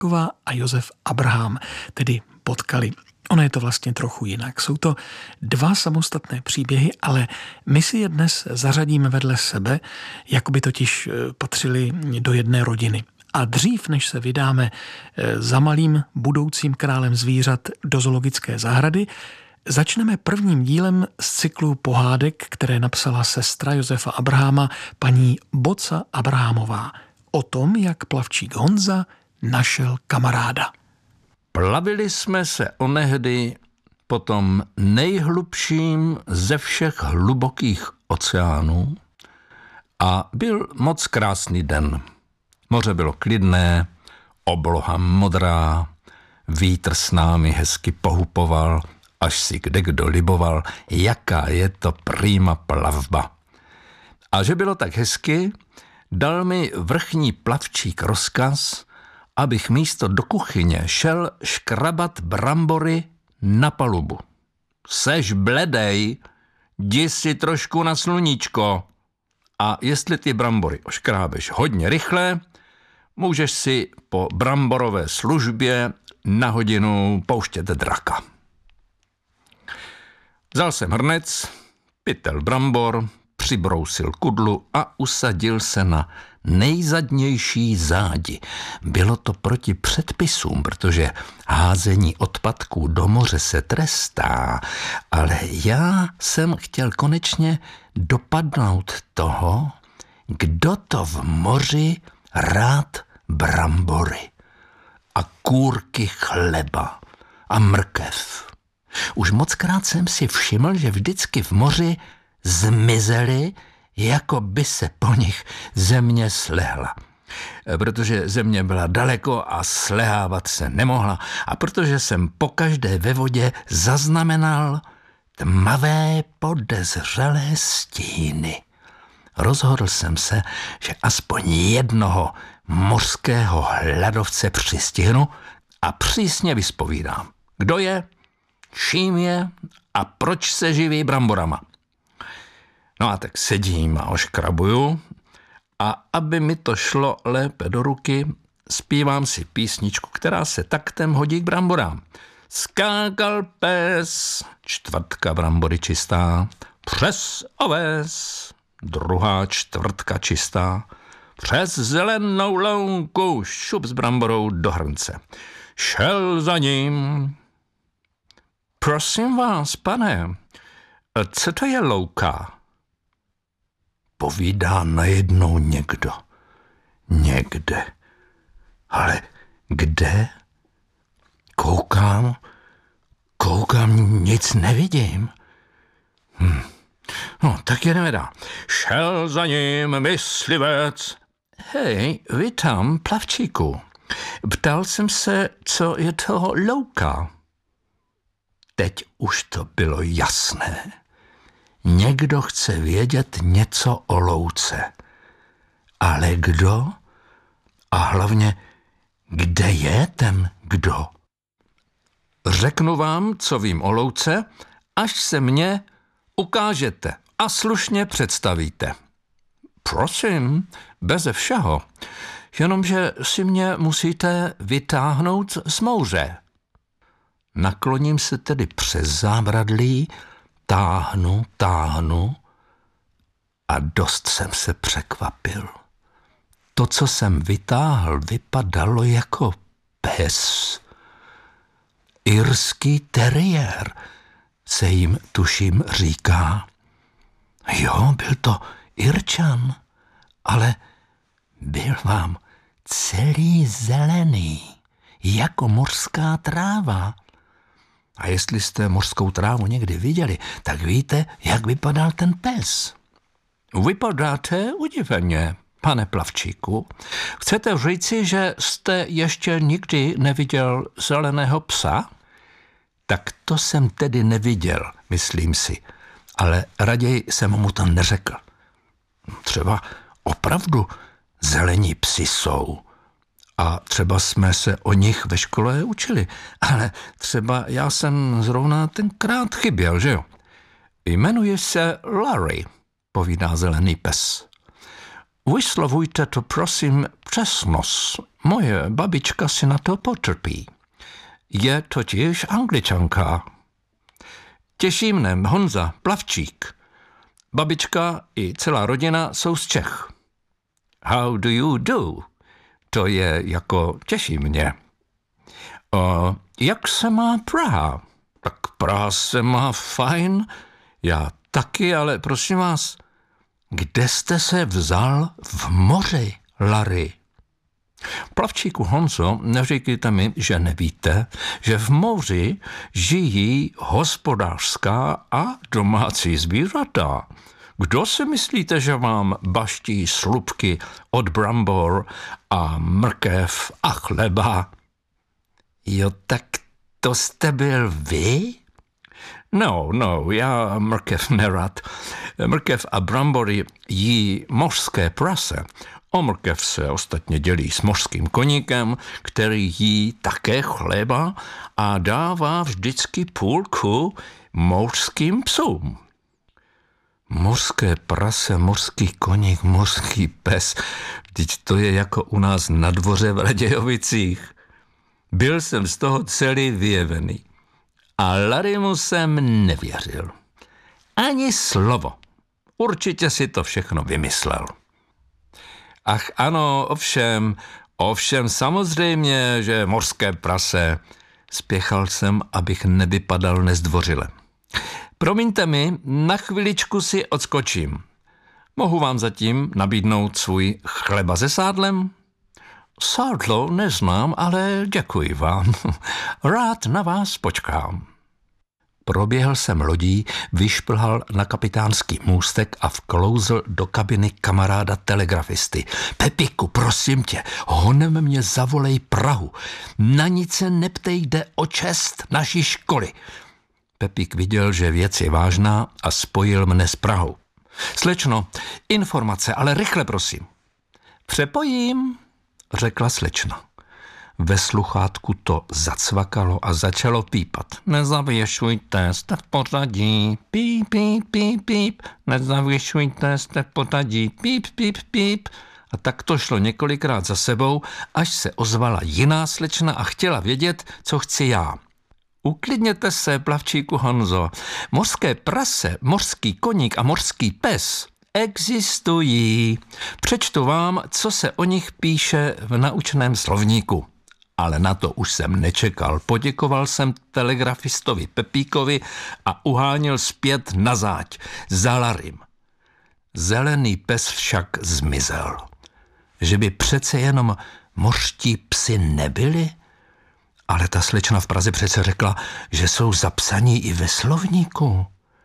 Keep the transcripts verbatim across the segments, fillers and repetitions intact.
Plavčíková a Josef Abraham tedy potkali. Ono je to vlastně trochu jinak. Jsou to dva samostatné příběhy, ale my si je dnes zařadíme vedle sebe, jako by totiž patřili do jedné rodiny. A dřív, než se vydáme za malým budoucím králem zvířat do zoologické zahrady, začneme prvním dílem z cyklu pohádek, které napsala sestra Josefa Abrahama, paní Boca Abrahamová, o tom, jak plavčík Honza našel kamaráda. Plavili jsme se onehdy po tom nejhlubším ze všech hlubokých oceánů a byl moc krásný den. Moře bylo klidné, obloha modrá, vítr s námi hezky pohupoval, až si kdekdo liboval, jaká je to prýma plavba. A že bylo tak hezky, dal mi vrchní plavčík rozkaz, abych místo do kuchyně šel škrabat brambory na palubu. Seš bledej, jdi si trošku na sluníčko. A jestli ty brambory oškrábeš hodně rychle, můžeš si po bramborové službě na hodinu pouštět draka. Vzal jsem hrnec, pytel brambor, přibrousil kudlu a usadil se na nejzadnější zádi. Bylo to proti předpisům, protože házení odpadků do moře se trestá, ale já jsem chtěl konečně dopadnout toho, kdo to v moři rád brambory a kůrky chleba a mrkev. Už mockrát jsem si všiml, že vždycky v moři zmizely, jako by se po nich země slehla. Protože země byla daleko a slehávat se nemohla a protože jsem pokaždé ve vodě zaznamenal tmavé podezřelé stíny. Rozhodl jsem se, že aspoň jednoho mořského hladovce přistihnu a přísně vyspovídám. Kdo je, čím je a proč se živí bramborama. No a tak sedím a oškrabuju a aby mi to šlo lépe do ruky, zpívám si písničku, která se taktem hodí k bramborám. Skákal pes, čtvrtka brambory čistá, přes oves, druhá čtvrtka čistá, přes zelenou louku, šup s bramborou do hrnce. Šel za ním. Prosím vás, pane, co to je louka? Povídá najednou někdo. Někde. Ale kde? Koukám, koukám, nic nevidím. Hm. No, tak jedeme dál. Šel za ním myslivec. Hej, vy tam, plavčíku. Ptal jsem se, co je toho louka. Teď už to bylo jasné. Někdo chce vědět něco o louce. Ale kdo? A hlavně, kde je ten kdo? Řeknu vám, co vím o louce, až se mně ukážete a slušně představíte. Prosím, beze všeho, jenomže si mě musíte vytáhnout z mouře. Nakloním se tedy přes zábradlí, táhnu, táhnu a dost jsem se překvapil. To, co jsem vytáhl, vypadalo jako pes. Irský teriér se jim, tuším, říká. Jo, byl to Irčan, ale byl vám celý zelený, jako mořská tráva. A jestli jste mořskou trávu někdy viděli, tak víte, jak vypadal ten pes. Vypadáte udiveně, pane plavčíku. Chcete říci, že jste ještě nikdy neviděl zeleného psa? Tak to jsem tedy neviděl, myslím si, ale raději jsem mu to neřekl. Třeba opravdu zelení psi jsou. A třeba jsme se o nich ve škole učili, ale třeba já jsem zrovna tenkrát chyběl, že jo? Jmenuje se Larry, povídá zelený pes. Vyslovujte to prosím přes nos. Moje babička si na to potrpí. Je totiž Angličanka. Těší mne Honza Plavčík. Babička i celá rodina jsou z Čech. How do you do? To je jako těší mě. A jak se má Praha? Tak Praha se má fajn. Já taky, ale prosím vás, kde jste se vzal v moři, Larry? Plavčíku Honzo, neříkejte mi, že nevíte, že v moři žijí hospodářská a domácí zvířata. Kdo si myslíte, že vám baští slupky od brambor a mrkev a chleba? Jo, tak to jste byl vy? No, no, já mrkev nerad. Mrkev a brambory jí mořské prase. O mrkev se ostatně dělí s mořským koníkem, který jí také chleba a dává vždycky půlku mořským psům. Mořské prase, mořský koník, mořský pes. Vždyť to je jako u nás na dvoře v Radějovicích. Byl jsem z toho celý vyjevený. A Larrymu jsem nevěřil. Ani slovo. Určitě si to všechno vymyslel. Ach ano, ovšem, ovšem samozřejmě, že mořské prase. Spěchal jsem, abych nevypadal nezdvořile. Promiňte mi, na chviličku si odskočím. Mohu vám zatím nabídnout svůj chleba se sádlem? Sádlo neznám, ale děkuji vám. Rád na vás počkám. Proběhl jsem lodí, vyšplhal na kapitánský můstek a vklouzl do kabiny kamaráda telegrafisty. Pepíku, prosím tě, honem mě zavolej Prahu. Na nic se neptej, jde o čest naší školy. Pepík viděl, že věc je vážná a spojil mne s Prahou. Slečno, informace, ale rychle prosím. Přepojím, řekla slečna. Ve sluchátku to zacvakalo a začalo pípat. Nezavěšujte, jste v pořadí, píp, píp, píp, píp. Nezavěšujte, jste v pořadí, píp, píp, píp. A tak to šlo několikrát za sebou, až se ozvala jiná slečna a chtěla vědět, co chci já. Uklidněte se, Plavčíku Honzo. Mořské prase, mořský koník a mořský pes existují. Přečtu vám, co se o nich píše v naučném slovníku. Ale na to už jsem nečekal. Poděkoval jsem telegrafistovi Pepíkovi a uháněl zpět na záď za Larrym. Zelený pes však zmizel. Že by přece jenom mořští psi nebyli? Ale ta slečna v Praze přece řekla, že jsou zapsaní i ve slovníku.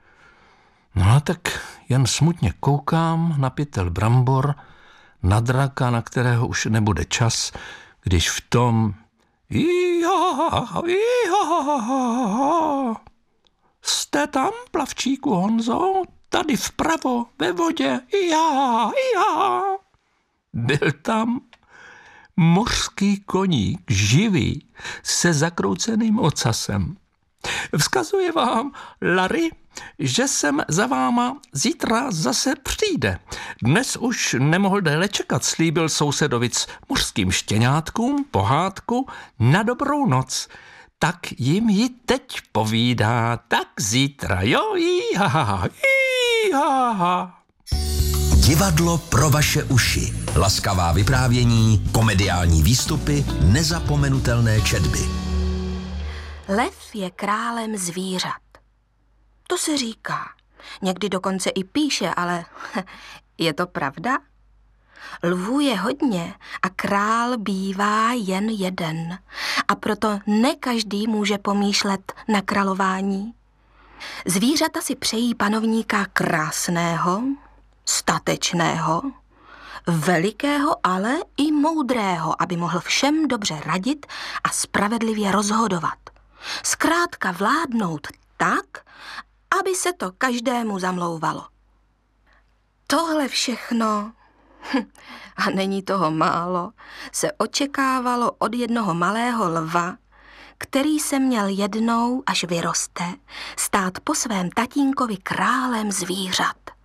No a tak jen smutně koukám na pytel brambor, na draka, na kterého už nebude čas, když v tom Iha, iha. Jste tam, Plavčíku Honzo? Tady vpravo, ve vodě. Iha, iha. Byl tam mořský koník, živý, se zakrouceným ocasem. Vzkazuje vám, Larry, že jsem za váma zítra zase přijde. Dnes už nemohl déle čekat, slíbil sousedovic mořským štěňátkům pohádku na dobrou noc. Tak jim ji teď povídá, tak zítra, jo, iha, iha. Divadlo pro vaše uši. Laskavá vyprávění, komediální výstupy, nezapomenutelné četby. Lev je králem zvířat. To se říká. Někdy dokonce i píše, ale je to pravda? Lvů je hodně a král bývá jen jeden. A proto ne každý může pomýšlet na králování. Zvířata si přejí panovníka krásného, statečného, velikého, ale i moudrého, aby mohl všem dobře radit a spravedlivě rozhodovat. Zkrátka vládnout tak, aby se to každému zamlouvalo. Tohle všechno, a není toho málo, se očekávalo od jednoho malého lva, který se měl jednou, až vyroste, stát po svém tatínkovi králem zvířat.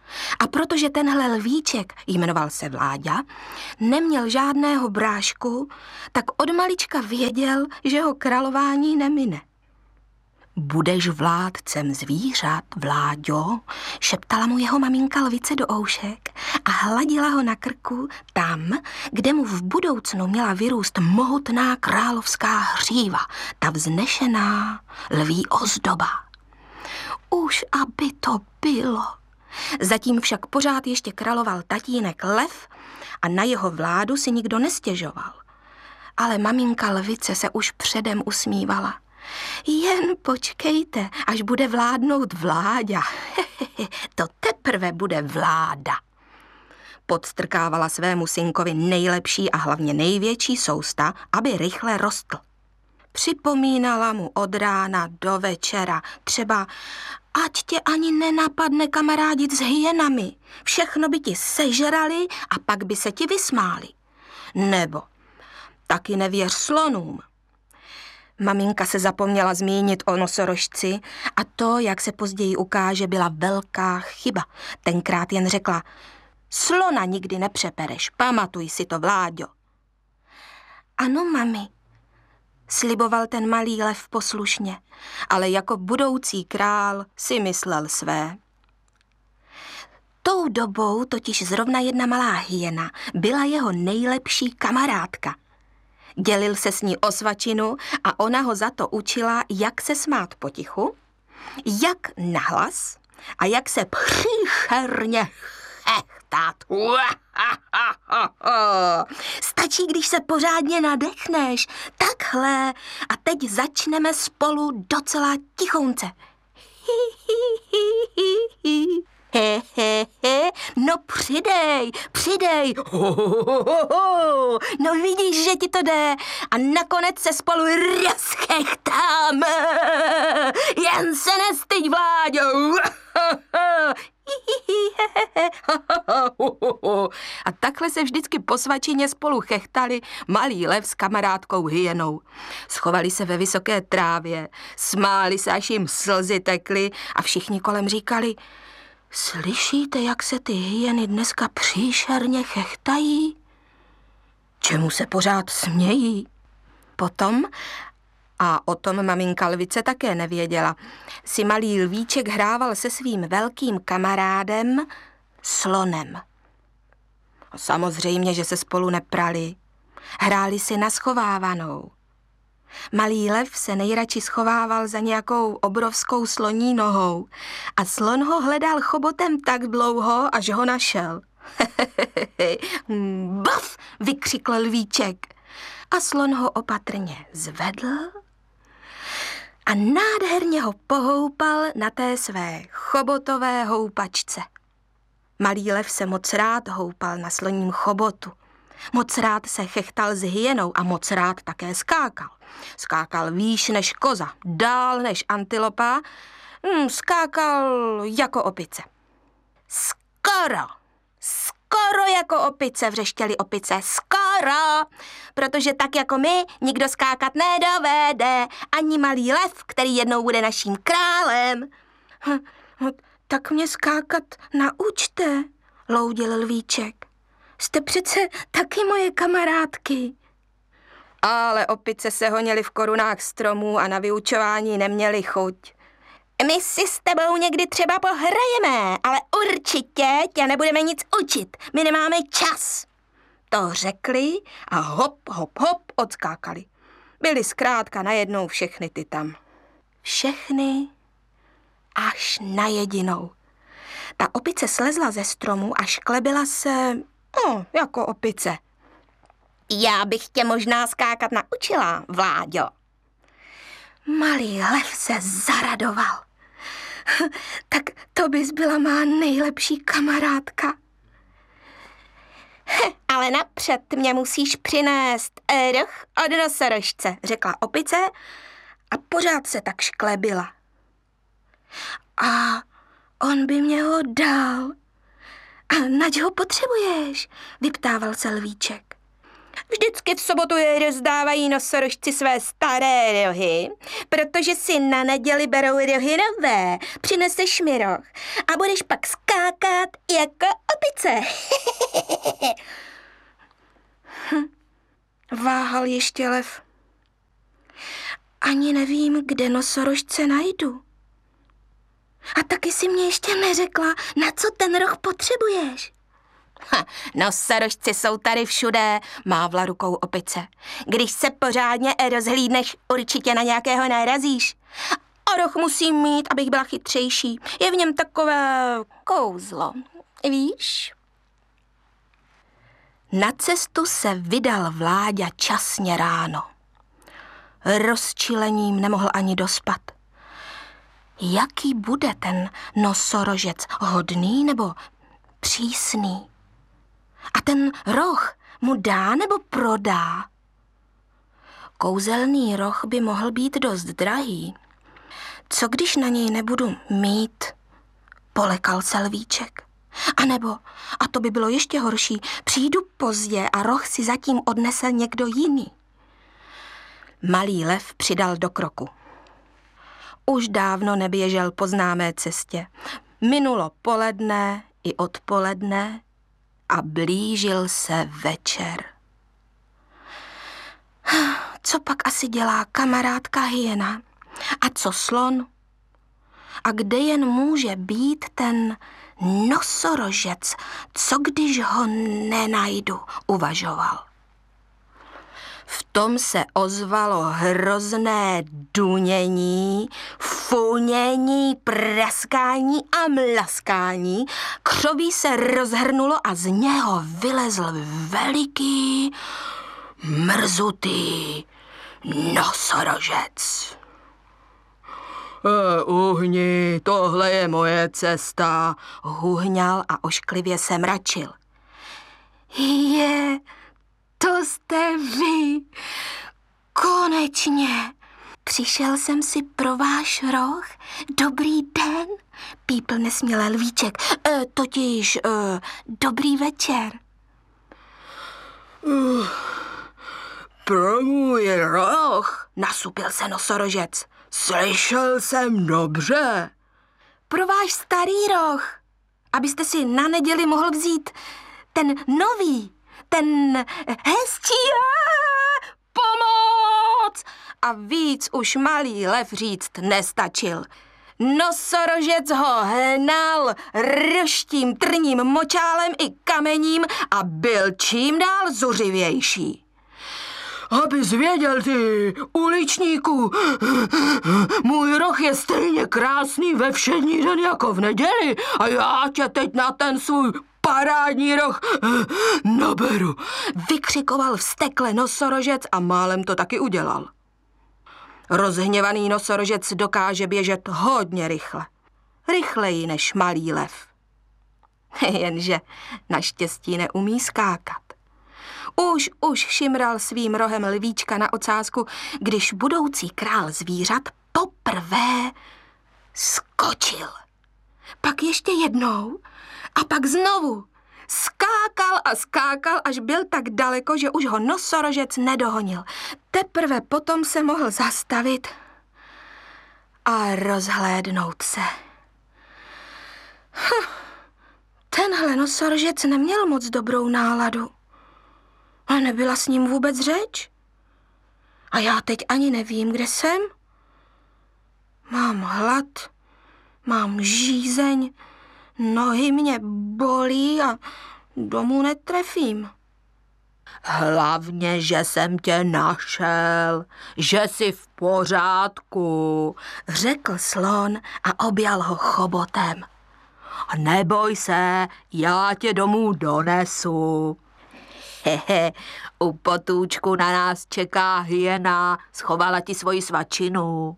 A protože tenhle lvíček, jmenoval se Vláďa, neměl žádného brášku, tak od malička věděl, že ho králování nemine. Budeš vládcem zvířat, Vláďo, šeptala mu jeho maminka lvice do oušek a hladila ho na krku tam, kde mu v budoucnu měla vyrůst mohutná královská hříva, ta vznešená lví ozdoba. Už aby to bylo. Zatím však pořád ještě královal tatínek lev a na jeho vládu si nikdo nestěžoval. Ale maminka lvice se už předem usmívala. Jen počkejte, až bude vládnout Vláďa. To teprve bude vláda. Podstrkávala svému synkovi nejlepší a hlavně největší sousta, aby rychle rostl. Připomínala mu od rána do večera, třeba ať tě ani nenapadne kamarádit s hyenami. Všechno by ti sežrali a pak by se ti vysmáli. Nebo taky nevěř slonům. Maminka se zapomněla zmínit o nosorožci a to, jak se později ukáže, byla velká chyba. Tenkrát jen řekla, slona nikdy nepřepereš, pamatuj si to, Vláďo. Ano, mami, sliboval ten malý lev poslušně, ale jako budoucí král si myslel své. Tou dobou totiž zrovna jedna malá hyena byla jeho nejlepší kamarádka. Dělil se s ní o svačinu a ona ho za to učila, jak se smát potichu, jak nahlas a jak se příšerně chechtat. Stačí, když se pořádně nadechneš. Takhle. A teď začneme spolu docela tichounce. He, he, he, no přidej, přidej, ho, ho, ho, ho, ho. No vidíš, že ti to jde a nakonec se spolu rozchechtáme, jen se nestyď, Vláďo. A takhle se vždycky po svačině spolu chechtali malý lev s kamarádkou hyenou. Schovali se ve vysoké trávě, smáli se, až jim slzy tekly a všichni kolem říkali, slyšíte, jak se ty hyeny dneska příšerně chechtají? Čemu se pořád smějí? Potom, a o tom maminka lvice také nevěděla, si malý lvíček hrával se svým velkým kamarádem slonem. A samozřejmě, že se spolu neprali. Hráli si na schovávanou. Malý lev se nejradši schovával za nějakou obrovskou sloní nohou a slon ho hledal chobotem tak dlouho, až ho našel. Baf, vykřikl lvíček a slon ho opatrně zvedl a nádherně ho pohoupal na té své chobotové houpačce. Malý lev se moc rád houpal na sloním chobotu. Moc rád se chechtal s hyenou a moc rád také skákal. Skákal výš než koza, dál než antilopa, hmm, skákal jako opice. Skoro, skoro jako opice, vřeštěly opice, skoro, protože tak jako my nikdo skákat nedovede, ani malý lev, který jednou bude naším králem. Hm, tak mě skákat naučte, loudil lvíček. Jste přece taky moje kamarádky. Ale opice se honily v korunách stromů a na vyučování neměly chuť. My si s tebou někdy třeba pohrajeme, ale určitě tě nebudeme nic učit. My nemáme čas. To řekli a hop, hop, hop odskákali. Byly zkrátka najednou všechny ty tam. Všechny až na jedinou. Ta opice slezla ze stromu a šklebila se, no, jako opice. Já bych tě možná skákat naučila, Vláďo. Malý lev se zaradoval. Tak to bys byla má nejlepší kamarádka. Ale napřed mě musíš přinést roh od nosorožce, řekla opice a pořád se tak šklebila. A on by mě ho dal. A nač ho potřebuješ? Vyptával se lvíček. Vždycky v sobotu rozdávají nosorožci své staré rohy, protože si na neděli berou rohy nové. Přineseš mi roh a budeš pak skákat jako opice. hm. Váhal ještě lev. Ani nevím, kde nosorožce najdu. A taky si mě ještě neřekla, na co ten roh potřebuješ. Ha, nosorožci jsou tady všude, mávla rukou opice. Když se pořádně rozhlídneš, určitě na nějakého narazíš. A roh musím mít, abych byla chytřejší. Je v něm takové kouzlo, víš? Na cestu se vydal Vláďa časně ráno. Rozčilením nemohl ani dospat. Jaký bude ten nosorožec, hodný nebo přísný? A ten roh mu dá nebo prodá? Kouzelný roh by mohl být dost drahý. Co když na něj nebudu mít? Polekal se lvíček. A nebo, a to by bylo ještě horší, přijdu pozdě a roh si zatím odnese někdo jiný. Malý lev přidal do kroku. Už dávno neběžel po známé cestě. Minulo poledne i odpoledne a blížil se večer. Co pak asi dělá kamarádka hyena? A co slon? A kde jen může být ten nosorožec? Co když ho nenajdu? Uvažoval. V tom se ozvalo hrozné dunění, funění, praskání a mlaskání. Křoví se rozhrnulo a z něho vylezl veliký, mrzutý nosorožec. E, uhni, tohle je moje cesta, huhňal a ošklivě se mračil. Je... To jste vy. Konečně. Přišel jsem si pro váš roh. Dobrý den, pípl nesměle lvíček. E, totiž e, dobrý večer. Uh, pro můj roh, nasupil se nosorožec. Slyšel jsem dobře. Pro váš starý roh, abyste si na neděli mohl vzít ten nový. Ten hezčí, pomoc! A víc už malý lev říct nestačil. Nosorožec ho hnal rštím, trním močálem i kamením a byl čím dál zuřivější. Abys věděl, ty, uličníku, můj roh je stejně krásný ve všední den jako v neděli a já tě teď na ten svůj parádní roh naberu, vykřikoval vztekle nosorožec a málem to taky udělal. Rozhněvaný nosorožec dokáže běžet hodně rychle. Rychleji než malý lev. Jenže naštěstí neumí skákat. Už, už šimral svým rohem lvíčka na ocásku, když budoucí král zvířat poprvé skočil. Pak ještě jednou a pak znovu. Skákal a skákal, až byl tak daleko, že už ho nosorožec nedohonil. Teprve potom se mohl zastavit a rozhlédnout se. Hm, tenhle nosorožec neměl moc dobrou náladu. A nebyla s ním vůbec řeč. A já teď ani nevím, kde jsem. Mám hlad, mám žízeň, nohy mě bolí a domů netrefím. Hlavně, že jsem tě našel, že jsi v pořádku, řekl slon a objal ho chobotem. Neboj se, já tě domů donesu. Hehe, u potůčku na nás čeká hyena, schovala ti svoji svačinu.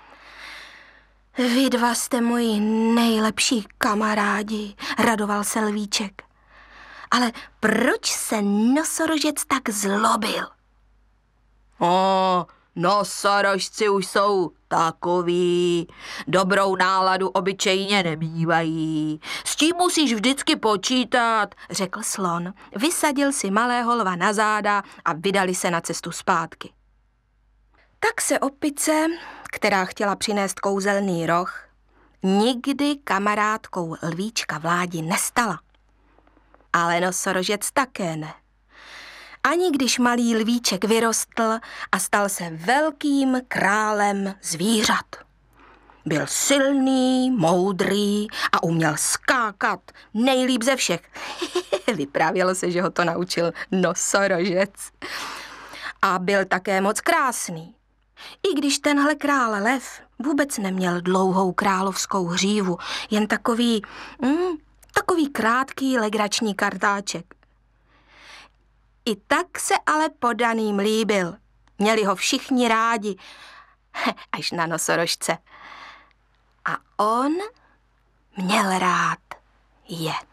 Vy dva jste moji nejlepší kamarádi, radoval se lvíček. Ale proč se nosorožec tak zlobil? O, Nosorožci už jsou takový, dobrou náladu obyčejně nemívají. S tím musíš vždycky počítat, řekl slon. Vysadil si malého lva na záda a vydali se na cestu zpátky. Tak se opice, která chtěla přinést kouzelný roh, nikdy kamarádkou lvíčka Vládi nestala. Ale nosorožec také ne. Ani když malý lvíček vyrostl a stal se velkým králem zvířat. Byl silný, moudrý a uměl skákat nejlíp ze všech. Vyprávělo se, že ho to naučil nosorožec. A byl také moc krásný. I když tenhle král lev vůbec neměl dlouhou královskou hřívu, jen takový, mm, takový krátký legrační kartáček. I tak se ale podaným líbil. Měli ho všichni rádi, až na nosorožce. A on měl rád je.